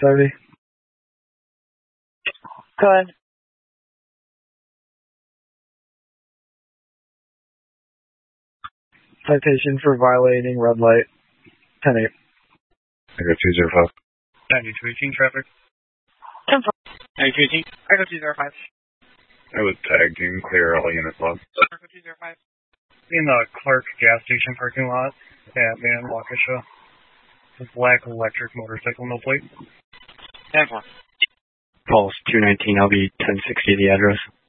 Sorry. Go ahead. Citation for violating red light. 10-8. Echo 205. 9218 traffic. 10-4. 9218. Echo 205. I would tag team clear all units log. Echo 205. In the Clark gas station parking lot at Van Waukesha. Black electric motorcycle, no plate. 10-4. Pulse 219, I'll be 1060 the address.